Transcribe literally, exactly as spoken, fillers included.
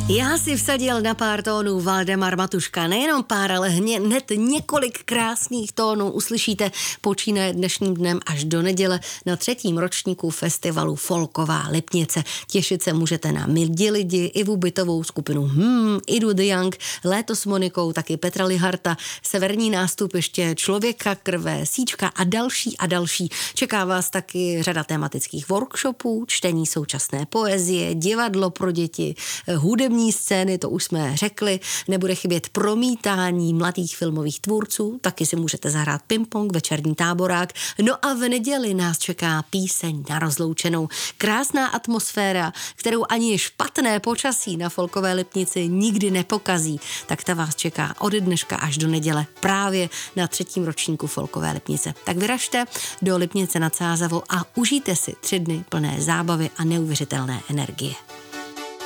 Já si vsadil na pár tónů Valdemar Matuška, nejenom pár, ale hned několik krásných tónů uslyšíte počínaje dnešním dnem až do neděle na třetím ročníku festivalu Folková Lipnice. Těšit se můžete na Mildi lidi, Ivu Bytovou, skupinu Hmm, Idu the Young, Léto s Monikou, taky Petra Liharta, Severní nástup, ještě Člověka krve, Síčka a další a další. Čeká vás taky řada tematických workshopů, čtení současné poezie, divadlo pro děti, hudební scény, to už jsme řekli, nebude chybět promítání mladých filmových tvůrců, taky si můžete zahrát ping-pong, večerní táborák. No a v neděli nás čeká píseň na rozloučenou. Krásná atmosféra, kterou ani špatné počasí na Folkové Lipnici nikdy nepokazí. Tak ta vás čeká od dneška až do neděle právě na třetím ročníku Folkové Lipnice. Tak vyražte do Lipnice nad Sázavou a užijte si tři dny plné zábavy a neuvěřitelné energie.